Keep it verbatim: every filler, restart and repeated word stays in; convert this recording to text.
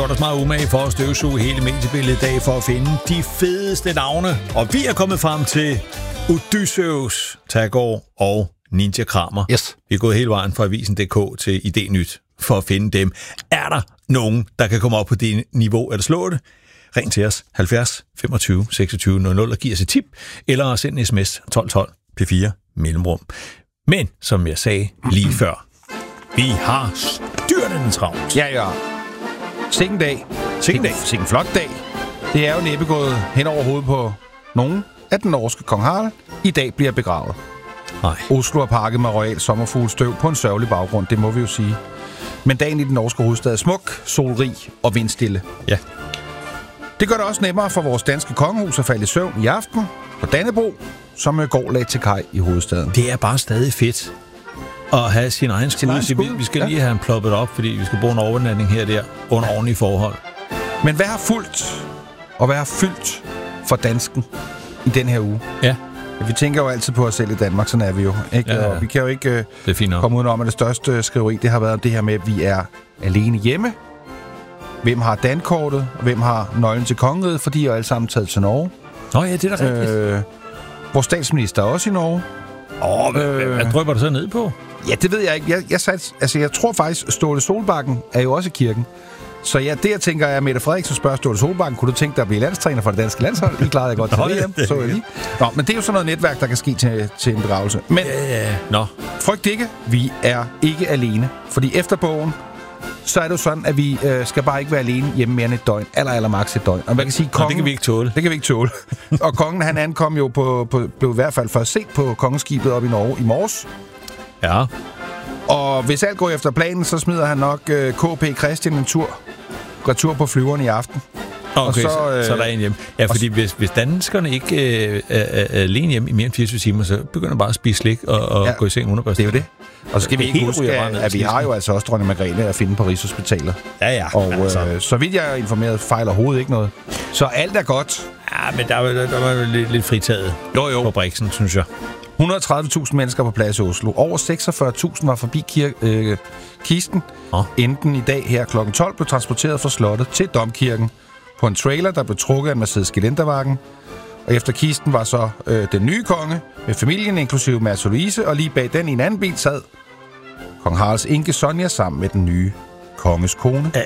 gjort os meget umage for at støvsuge hele mediebilledet i dag for at finde de fedeste navne. Og vi er kommet frem til Odysseus, Tagore og Ninja Kramer. Yes. Vi er gået hele vejen fra avisen punktum d k til IDNyt for at finde dem. Er der nogen, der kan komme op på det niveau, eller slå det? Ring til os halvfjerds femogtyve seksogtyve nul nul og giv os et tip, eller send en sms tolv tolv P fire mellemrum. Men, som jeg sagde lige før, vi har styrtende travlt. Ja, ja. Sikken dag. Sikken dag. Sikken flot dag. Det er jo næppe gået hen over hovedet på nogen, at den norske kong Harald i dag bliver begravet. Nej. Oslo er pakket med royal sommerfuglestøv på en sørgelig baggrund, det må vi jo sige. Men dagen i den norske hovedstad er smuk, solrig og vindstille. Ja. Det gør det også nemmere for vores danske kongehus at falde i søvn i aften på Dannebro, som går lagt til kaj i hovedstaden. Det er bare stadig fedt at have sin egen skud. egen skud, Vi, vi skal ja. lige have ham ploppet op, fordi vi skal bruge en overnatning her og der under ordentlige forhold. Men hvad har fulgt og hvad har fyldt for dansken i den her uge? Ja. Ja, vi tænker jo altid på os selv i Danmark, sådan er vi jo. Ikke? Ja, ja. Og vi kan jo ikke øh, Det er fint nok. komme udenom, at det største skriveri, det har været om det her med, at vi er alene hjemme. Hvem har dankortet? Hvem har nøglen til kongeriget? For de er jo alle sammen taget til Norge. Nå ja, det er da rigtigt. Øh, vores statsminister er også i Norge. Åh, oh, hvad, øh, hvad drypper du så ned på? Ja, det ved jeg ikke. Jeg, jeg, sat, altså, jeg tror faktisk, Ståle Solbakken er jo også i kirken. Så ja, det jeg tænker er, at Mette Frederiksen spørger Ståle Solbakken, kunne du tænke dig at blive landstræner for det danske landshold? Det klarede jeg godt til Nå, V M, ja, det så jeg lige. Nå, men det er jo sådan noget netværk, der kan ske til, til en begravelse. Men Ja, ja. Nå. frygt ikke, vi er ikke alene. Fordi efter bogen, så er det jo sådan, at vi øh, skal bare ikke være alene hjemme mere end et døgn. Eller, eller maks et døgn. Og man kan sige, kongen, Nå, det kan vi ikke tåle. Det kan vi ikke tåle. Og kongen, han ankom jo på, på, blev i hvert fald først set på kongeskibet op i Norge i morges. Ja. Og hvis alt går efter planen, så smider han nok øh, K P Christian en tur. Retur på flyveren i aften. Okay, og så, så, øh, så er der en hjem. Ja, fordi hvis, hvis danskerne ikke øh, er, er alene hjemme i mere end fireogtyve timer, så begynder bare at spise slik og, og Ja, gå i seng under. Det er jo det. Og så skal vi ikke Helt huske, ryger bare at, ned at vi i har jo altså også dronning Margrethe at finde på Rigshospitalet. Ja, ja. Og altså. øh, så vidt jeg er informeret, fejler overhovedet ikke noget. Så alt er godt. Ja, men der var, der var jo lidt, lidt fritaget Jo, jo. på Brixen, synes jeg. et hundrede og tredive tusind mennesker på plads i Oslo. Over seksogfyrre tusind var forbi kir- øh, kisten. Oh. Inden i dag her klokken tolv blev transporteret fra slottet til Domkirken på en trailer, der blev trukket af en Mercedes Gelenderwagen. Og efter kisten var så øh, den nye konge med familien, inklusive Märtha Louise, og lige bag den i en anden bil sad kong Haralds enke Sonja sammen med den nye konges kone. Er,